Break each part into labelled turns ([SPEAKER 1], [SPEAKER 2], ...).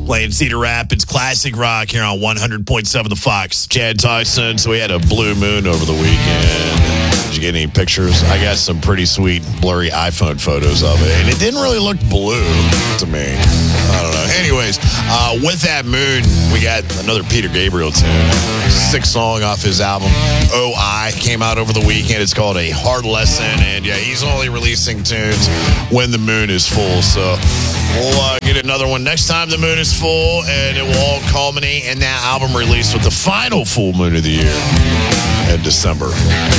[SPEAKER 1] Playing Cedar Rapids classic rock here on 100.7 The Fox. Chad Tyson. So we had a blue moon over the weekend. Did you get any pictures? I got some pretty sweet blurry iPhone photos of it. And it didn't really look blue to me. I don't know. Anyways, with that moon, we got another Peter Gabriel tune. 6th song off his album, O.I. Came out over the weekend. It's called A Hard Lesson. And yeah, he's only releasing tunes when the moon is full. So we'll get another one next time the moon is full. And it will all culminate in that album release with the final full moon of the year in December.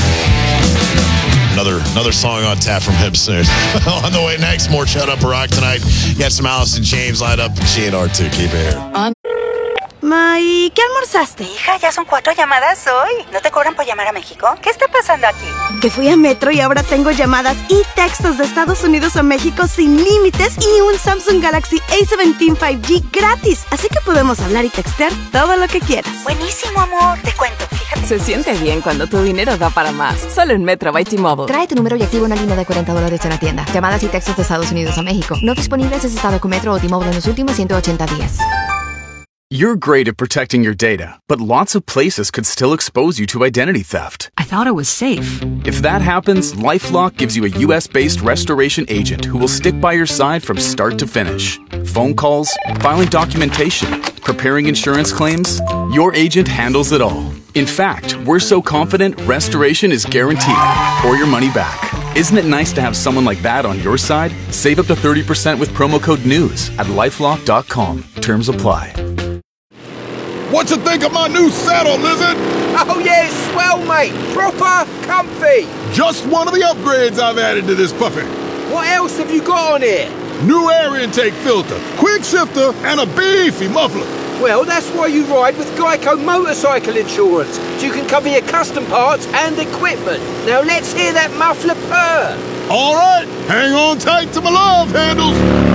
[SPEAKER 1] Another song on tap from him soon. On the way next, more Shut Up or Rock tonight. Got some Alice in Chains lined up. GNR 2. Keep it here.
[SPEAKER 2] Ma, ¿y qué almorzaste?
[SPEAKER 3] Hija, ya son 4 llamadas hoy. ¿No te cobran por llamar a México? ¿Qué está pasando aquí?
[SPEAKER 2] Que fui a Metro y ahora tengo llamadas y textos de Estados Unidos a México sin límites y un Samsung Galaxy A17 5G gratis. Así que podemos hablar y textear todo lo que quieras.
[SPEAKER 3] Buenísimo, amor. Te cuento, fíjate.
[SPEAKER 4] Se siente bien cuando tu dinero da para más. Solo en Metro by T-Mobile.
[SPEAKER 5] Trae tu número y activa una línea de $40 en la tienda. Llamadas y textos de Estados Unidos a México. No disponibles en estado con Metro o T-Mobile en los últimos 180 días.
[SPEAKER 6] You're great at protecting your data, but lots of places could still expose you to identity theft.
[SPEAKER 7] I thought it was safe.
[SPEAKER 6] If that happens, LifeLock gives you a US-based restoration agent who will stick by your side from start to finish. Phone calls, filing documentation, preparing insurance claims, your agent handles it all. In fact, we're so confident restoration is guaranteed or your money back. Isn't it nice to have someone like that on your side? Save up to 30% with promo code NEWS at LifeLock.com. Terms apply.
[SPEAKER 8] What you think of my new saddle, Lizard?
[SPEAKER 9] Oh, yeah, swell, mate. Proper comfy.
[SPEAKER 8] Just one of the upgrades I've added to this puppy.
[SPEAKER 9] What else have you got on here?
[SPEAKER 8] New air intake filter, quick shifter, and a beefy muffler.
[SPEAKER 9] Well, that's why you ride with Geico Motorcycle Insurance, so you can cover your custom parts and equipment. Now let's hear that muffler purr.
[SPEAKER 8] All right, hang on tight to my love handles.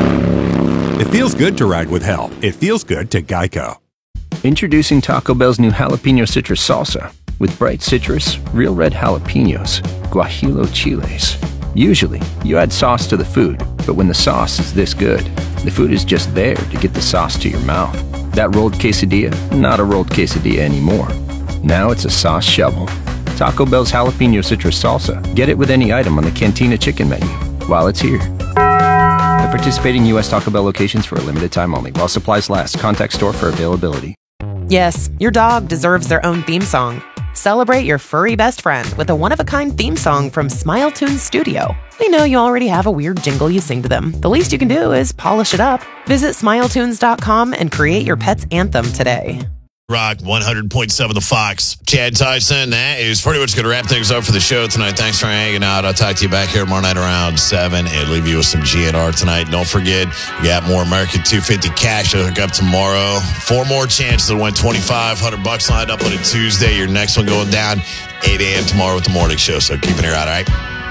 [SPEAKER 10] It feels good to ride with help. It feels good to Geico.
[SPEAKER 11] Introducing Taco Bell's new Jalapeno Citrus Salsa. With bright citrus, real red jalapenos, guajillo chiles. Usually, you add sauce to the food, but when the sauce is this good, the food is just there to get the sauce to your mouth. That rolled quesadilla, not a rolled quesadilla anymore. Now it's a sauce shovel. Taco Bell's Jalapeno Citrus Salsa. Get it with any item on the Cantina Chicken menu while it's here. At participating U.S. Taco Bell locations for a limited time only. While supplies last. Contact store for availability.
[SPEAKER 12] Yes, your dog deserves their own theme song. Celebrate your furry best friend with a one-of-a-kind theme song from Smile Tunes Studio. We know you already have a weird jingle you sing to them. The least you can do is polish it up. Visit smiletunes.com and create your pet's anthem today.
[SPEAKER 1] Rock 100.7 The Fox. Chad Tyson, that is pretty much going to wrap things up for the show tonight. Thanks for hanging out. I'll talk to you back here tomorrow night around 7 and leave you with some GNR tonight. Don't forget, you got more American 250 cash to hook up tomorrow. 4 more chances to win $2,500 lined up on a Tuesday. Your next one going down 8 a.m. tomorrow with the morning show. So keep an ear out, all right?